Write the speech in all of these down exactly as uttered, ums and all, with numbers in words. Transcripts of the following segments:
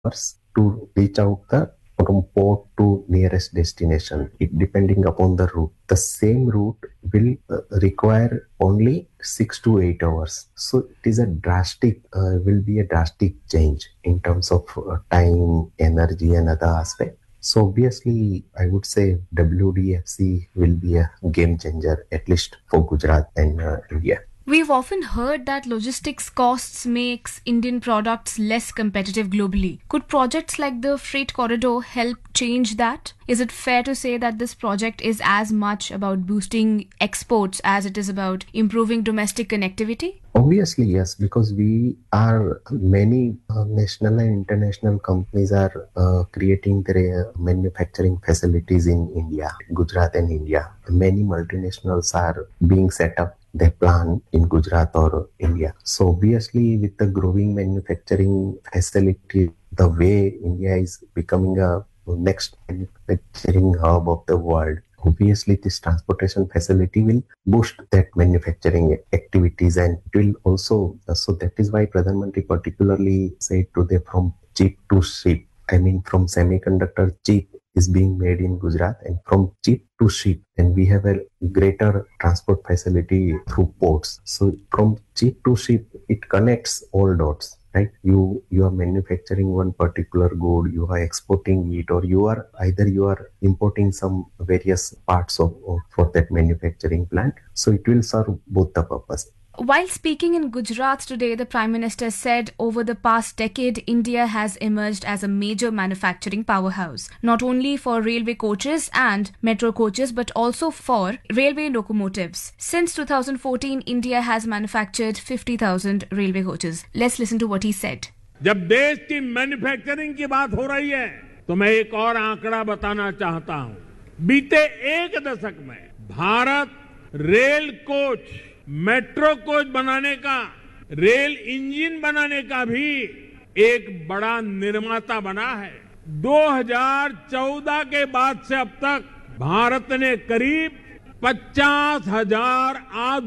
hours to reach out the from port to nearest destination. It depending upon the route. The same route will uh, require only six to eight hours. So it is a drastic, uh, will be a drastic change in terms of uh, time, energy, and other aspects. So obviously, I would say W D F C will be a game changer, at least for Gujarat and uh, India. We've often heard that logistics costs makes Indian products less competitive globally. Could projects like the freight corridor help change that? Is it fair to say that this project is as much about boosting exports as it is about improving domestic connectivity? Obviously, yes, because we are many uh, national and international companies are uh, creating their uh, manufacturing facilities in India, Gujarat and India. Many multinationals are being set up their plant in Gujarat or India. So obviously, with the growing manufacturing facility, the way India is becoming a next manufacturing hub of the world, obviously this transportation facility will boost that manufacturing activities, and it will also, so that is why Pradhan Mantri particularly said today from chip to ship. I mean, from semiconductor chip is being made in Gujarat, and from chip to ship, and we have a greater transport facility through ports. So from chip to ship, it connects all dots. Right, you you are manufacturing one particular good, you are exporting it, or you are either you are importing some various parts of, of for that manufacturing plant. So it will serve both the purpose. While speaking in Gujarat today, the Prime Minister said over the past decade, India has emerged as a major manufacturing powerhouse, not only for railway coaches and metro coaches, but also for railway locomotives. Since two thousand fourteen, India has manufactured fifty thousand railway coaches. Let's listen to what he said. जब देश की manufacturing की बात हो रही है, तो मैं एक और आंकड़ा बताना चाहता हूं. बीते एक दशक में Bharat rail coach, metro coach बनाने का, रेल इंजन बनाने का भी एक बड़ा निर्माता बना है. दो हज़ार चौदह के बाद से अब तक भारत ने करीब पचास हजार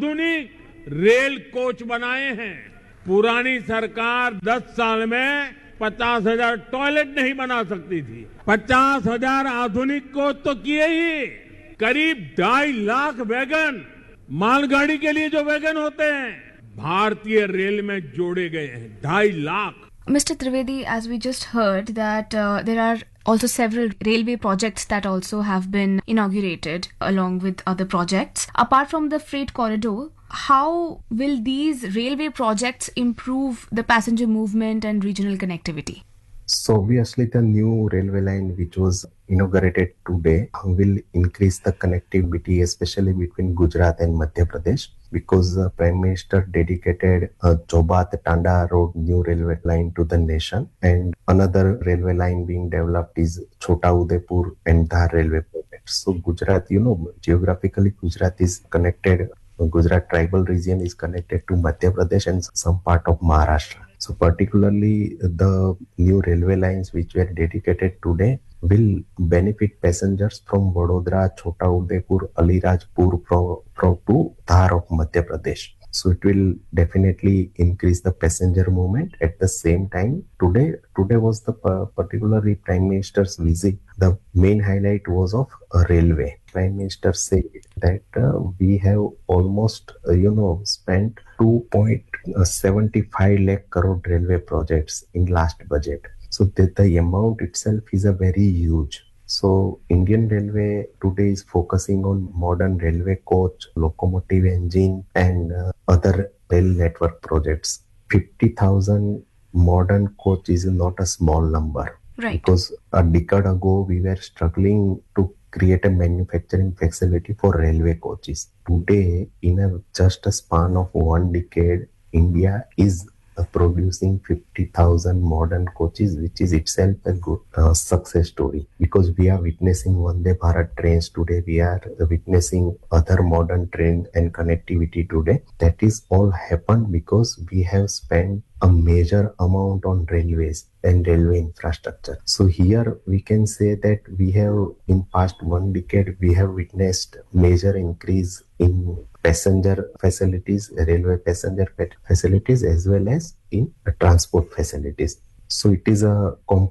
आधुनिक रेल कोच बनाए हैं. पुरानी सरकार दस साल में पचास हजार टॉयलेट नहीं बना सकती थी. पचास हजार आधुनिक कोच तो किए ही, करीब ढाई लाख वैगन, मालगाड़ी के लिए जो वैगन होते हैं, भारतीय रेल में जोड़े गए हैं. ढाई lakh. Mister Trivedi, as we just heard that uh, there are also several railway projects that also have been inaugurated along with other projects. Apart from the freight corridor, how will these railway projects improve the passenger movement and regional connectivity? So obviously the new railway line which was inaugurated today will increase the connectivity, especially between Gujarat and Madhya Pradesh, because the Prime Minister dedicated a Jobat-Tanda Road new railway line to the nation, and another railway line being developed is Chota Udaipur and Dhar railway project. So Gujarat, you know, geographically Gujarat is connected, Gujarat tribal region is connected to Madhya Pradesh and some part of Maharashtra. So particularly the new railway lines which were dedicated today will benefit passengers from Vadodara, Chota Udaipur, Alirajpur from, from to Dhar of Madhya Pradesh. So it will definitely increase the passenger movement. At the same time, today today was the uh, particularly Prime Minister's visit. The main highlight was of a railway. Prime Minister said that uh, we have almost, uh, you know, spent two point seven five lakh crore railway projects in last budget. So the, the amount itself is a very huge. So Indian Railway today is focusing on modern railway coach, locomotive engine, and uh, other rail network projects. fifty thousand modern coach is not a small number. Right. Because a decade ago we were struggling to create a manufacturing facility for railway coaches. Today, in a just a span of one decade, India is uh, producing fifty thousand modern coaches, which is itself a good uh, success story. Because we are witnessing Vande Bharat trains today, we are witnessing other modern train and connectivity today. That is all happened because we have spent a major amount on railways and railway infrastructure. So here we can say that we have in past one decade we have witnessed major increase in passenger facilities, railway passenger facilities, as well as in transport facilities. So it is a comp-